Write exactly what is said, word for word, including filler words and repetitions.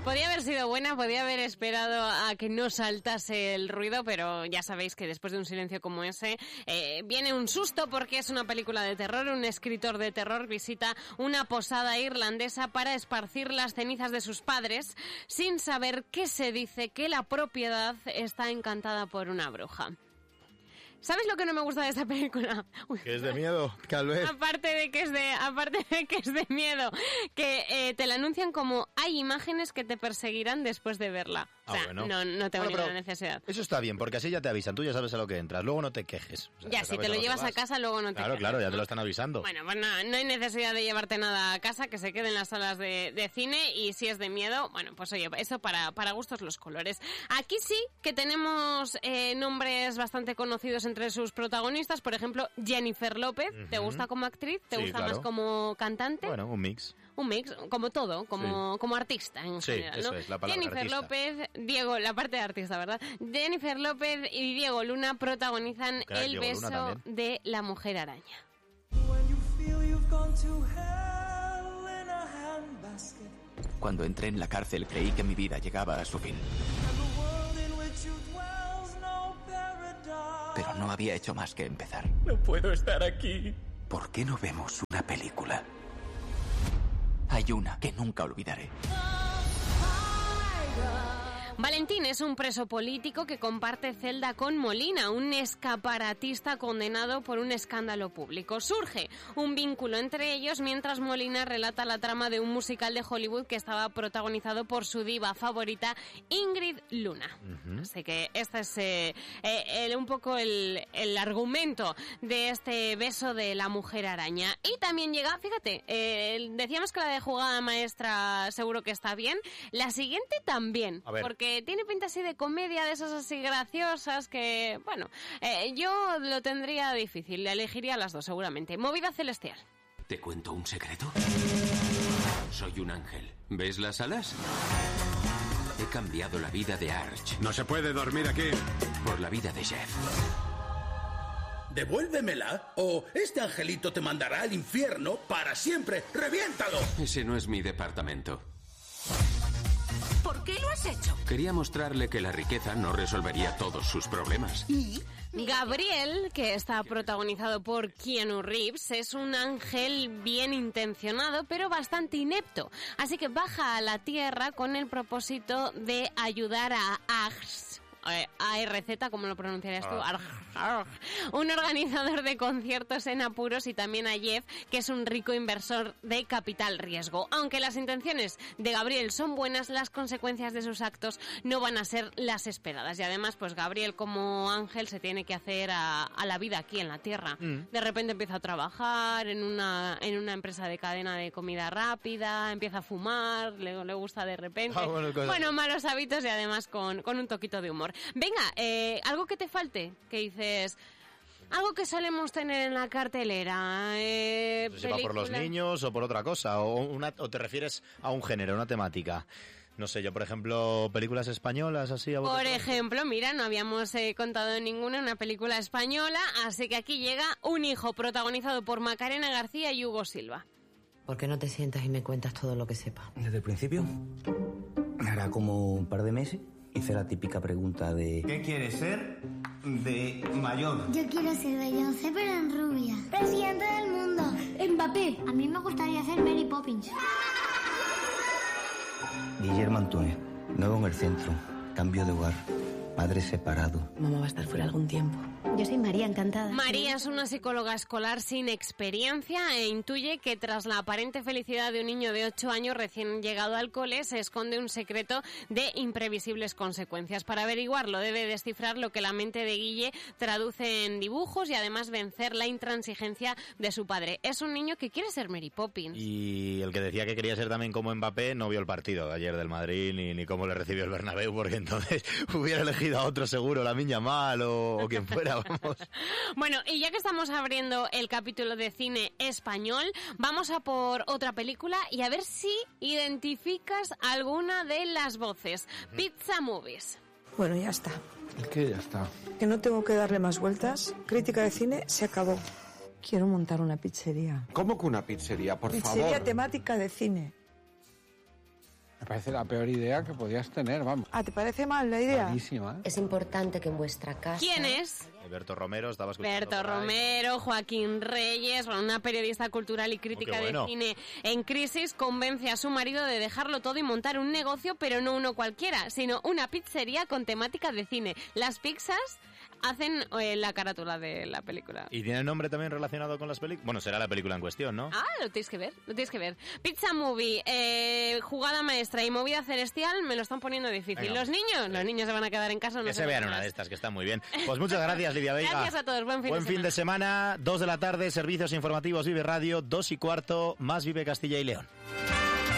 podía haber sido buena, podía haber esperado a que no saltase el ruido, pero ya sabéis que después de un silencio como ese, eh, viene un susto porque es una película de terror. Un escritor de terror visita una posada irlandesa para esparcir las cenizas de sus padres sin saber que se dice que la propiedad está encantada por una bruja. ¿Sabes lo que no me gusta de esta película? Uy, que es de miedo, tal vez. Aparte de que es de, aparte de que es de miedo, que eh, te la anuncian como hay imágenes que te perseguirán después de verla. O sea, ah, bueno. no, no tengo bueno, ninguna necesidad. Eso está bien, porque así ya te avisan, tú ya sabes a lo que entras, luego no te quejes. O sea, ya, si te lo llevas a casa, luego no te Claro, quejes. claro, ya te lo están avisando. Bueno, pues no, no hay necesidad de llevarte nada a casa, que se quede en las salas de, de cine, y si es de miedo, bueno, pues oye, eso para, para gustos los colores. Aquí sí que tenemos eh, nombres bastante conocidos entre sus protagonistas, por ejemplo, Jennifer López. Uh-huh. ¿Te gusta como actriz? ¿Te sí, gusta claro. más como cantante? Bueno, un mix. Un mix, como todo, como, sí. como artista en sí, general, eso ¿no? Es, la palabra Jennifer artista. López, Diego, la parte de artista, ¿verdad? Jennifer López y Diego Luna protagonizan Claro, El Diego beso de la mujer araña. Cuando entré en la cárcel creí que mi vida llegaba a su fin. Pero no había hecho más que empezar. No puedo estar aquí. ¿Por qué no vemos una película? Hay una que nunca olvidaré. Valentín es un preso político que comparte celda con Molina, un escaparatista condenado por un escándalo público. Surge un vínculo entre ellos mientras Molina relata la trama de un musical de Hollywood que estaba protagonizado por su diva favorita, Ingrid Luna. Uh-huh. Así que este es eh, eh, el, un poco el, el argumento de este beso de la mujer araña. Y también llega, fíjate, eh, decíamos que la de Jugada Maestra seguro que está bien. La siguiente también, porque tiene pinta así de comedia, de esas así graciosas que, bueno, eh, yo lo tendría difícil, le elegiría las dos seguramente. Movida Celestial. ¿Te cuento un secreto? Soy un ángel. ¿Ves las alas? He cambiado la vida de Arch. No se puede dormir aquí. Por la vida de Jeff. Devuélvemela o este angelito te mandará al infierno para siempre. ¡Reviéntalo! Ese no es mi departamento. ¿Por qué lo has hecho? Quería mostrarle que la riqueza no resolvería todos sus problemas. ¿Y? Gabriel, que está protagonizado por Keanu Reeves, es un ángel bien intencionado, pero bastante inepto. Así que baja a la tierra con el propósito de ayudar a Ax. A R Z, ¿cómo lo pronunciarías tú? Arg, arg. Un organizador de conciertos en apuros, y también a Jeff, que es un rico inversor de capital riesgo. Aunque las intenciones de Gabriel son buenas, las consecuencias de sus actos no van a ser las esperadas. Y además, pues Gabriel como ángel se tiene que hacer a, a la vida aquí en la Tierra. Mm. De repente empieza a trabajar en una, en una empresa de cadena de comida rápida, empieza a fumar, le, le gusta de repente. Ah, bueno, bueno, malos hábitos y además con, con un toquito de humor. Venga, eh, algo que te falte, que dices, algo que solemos tener en la cartelera. Eh, no sé si va por los niños o por otra cosa, o, una, o te refieres a un género, una temática. No sé, yo por ejemplo, películas españolas así. ¿A por ejemplo, mira, no habíamos eh, contado ninguna, una película española, así que aquí llega Un hijo, protagonizado por Macarena García y Hugo Silva. ¿Por qué no te sientas y me cuentas todo lo que sepa? Desde el principio, hará como un par de meses, hice la típica pregunta de... ¿Qué quieres ser de mayor? Yo quiero ser Beyoncé, pero en rubia. Presidente del mundo. Mbappé. A mí me gustaría ser Mary Poppins. Guillermo Antúnez, nuevo en el centro, cambio de hogar, padre separado. Mamá va a estar fuera algún tiempo. Yo soy María, encantada. María es una psicóloga escolar sin experiencia e intuye que tras la aparente felicidad de un niño de ocho años recién llegado al cole se esconde un secreto de imprevisibles consecuencias. Para averiguarlo debe descifrar lo que la mente de Guille traduce en dibujos y además vencer la intransigencia de su padre. Es un niño que quiere ser Mary Poppins. Y el que decía que quería ser también como Mbappé no vio el partido de ayer del Madrid ni, ni cómo le recibió el Bernabéu, porque entonces hubiera elegido a otro seguro, Lamine Yamal o, o quien fuera. Vamos. Bueno, y ya que estamos abriendo el capítulo de cine español, vamos a por otra película y a ver si identificas alguna de las voces. Uh-huh. Pizza Movies. Bueno, ya está. ¿El qué ya está? Que no tengo que darle más vueltas. Crítica de cine se acabó. Quiero montar una pizzería. ¿Cómo que una pizzería, por pizzería favor? Pizzería temática de cine. parece la peor idea que podías tener, vamos. Ah, ¿te parece mal la idea? Malísima, ¿eh? Es importante que en vuestra casa... ¿Quién es? Berto Romero, estaba escuchando. Berto Romero, Joaquín Reyes, una periodista cultural y crítica oh, bueno. de cine en crisis, convence a su marido de dejarlo todo y montar un negocio, pero no uno cualquiera, sino una pizzería con temática de cine. Las pizzas hacen eh, la carátula de la película. ¿Y tiene nombre también relacionado con las películas? Bueno, será la película en cuestión, ¿no? Ah, lo tienes que ver, lo tienes que ver. Pizza Movie, eh, jugada maestra y movida celestial, me lo están poniendo difícil. Venga, los niños, sí. los niños se van a quedar en casa. No que se vean vean una más. de estas, que está muy bien. Pues muchas gracias, Lidia Veiga. Gracias a todos, buen fin buen de semana. fin de semana, dos de la tarde, servicios informativos Vive Radio, dos y cuarto, más Vive Castilla y León.